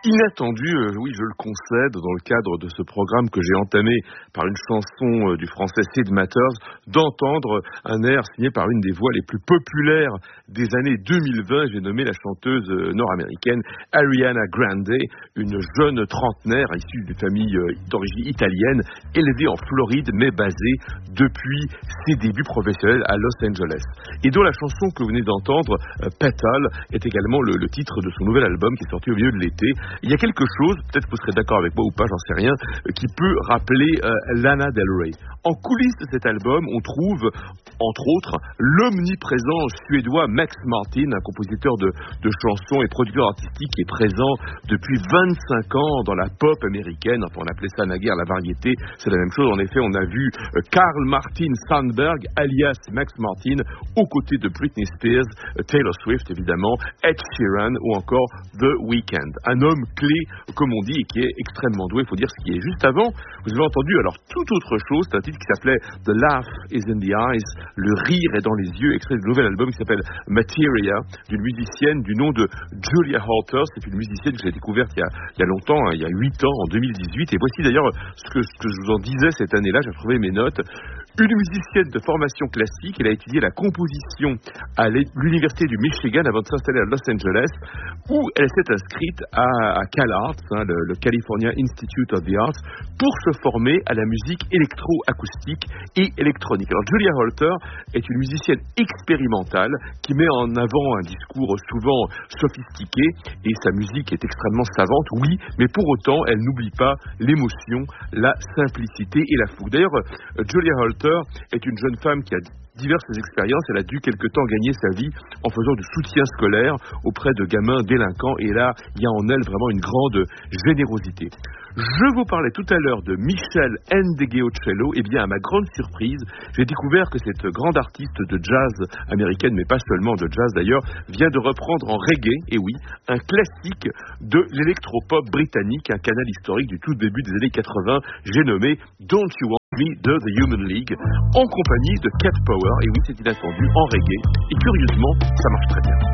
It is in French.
inattendu, oui, je le concède, dans le cadre de ce programme que j'ai entamé par une chanson du français Sid Matters, d'entendre un air signé par une des voix les plus populaires des années 2020. J'ai nommé la chanteuse nord-américaine Ariana Grande, une jeune trentenaire issue d'une famille d'origine italienne, élevée en Floride, mais basée depuis ses débuts professionnels à Los Angeles. Et dont la chanson que vous venez d'entendre, Petal, est également le titre de son nouvel album qui est sorti au milieu de l'été. Il y a quelque chose, peut-être que vous serez d'accord avec moi ou pas, j'en sais rien, qui peut rappeler Lana Del Rey. En coulisses de cet album, on trouve, entre autres, l'omniprésent suédois Max Martin, un compositeur de chansons et producteur artistique qui est présent depuis 25 ans dans la pop américaine. Enfin, on appelait ça naguère la variété, c'est la même chose. En effet, on a vu Carl Martin Sandberg, alias Max Martin, aux côtés de Britney Spears, Taylor Swift évidemment, Ed Sheeran ou encore The Weeknd. Un homme clé, comme on dit, et qui est extrêmement doué, il faut dire ce qui est. Juste avant, vous avez entendu alors toute autre chose, c'est un titre qui s'appelait The Laugh is in the Eyes, le rire est dans les yeux, extrait du nouvel album qui s'appelle Materia, d'une musicienne du nom de Julia Holter. C'est une musicienne que j'ai découverte il y a longtemps, il y a 8 ans, en 2018, et voici d'ailleurs ce que je vous en disais cette année-là, j'ai retrouvé mes notes. Une musicienne de formation classique, elle a étudié la composition à l'université du Michigan avant de s'installer à Los Angeles, où elle s'est inscrite à CalArts, le California Institute of the Arts, pour se former à la musique électro-acoustique et électronique. Alors Julia Holter est une musicienne expérimentale qui met en avant un discours souvent sophistiqué, et sa musique est extrêmement savante, oui, mais pour autant elle n'oublie pas l'émotion, la simplicité et la fougue. D'ailleurs, Julia Holter est une jeune femme qui a diverses expériences. Elle a dû quelque temps gagner sa vie en faisant du soutien scolaire auprès de gamins délinquants, et là, il y a en elle vraiment une grande générosité. Je vous parlais tout à l'heure de Michelle Ndegeocello. Eh bien, à ma grande surprise, j'ai découvert que cette grande artiste de jazz américaine, mais pas seulement de jazz d'ailleurs, vient de reprendre en reggae, et oui, un classique de l'électropop britannique, un canal historique du tout début des années 80. J'ai nommé Don't You Want Me de The Human League, en compagnie de Cat Power. Et oui, c'est inattendu, en reggae, et curieusement, ça marche très bien.